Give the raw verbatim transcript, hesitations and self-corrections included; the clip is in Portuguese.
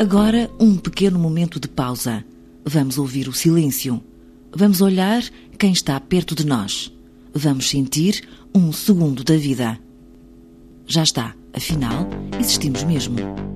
Agora, um pequeno momento de pausa. Vamos ouvir o silêncio. Vamos olhar quem está perto de nós. Vamos sentir um segundo da vida. Já está, afinal, existimos mesmo.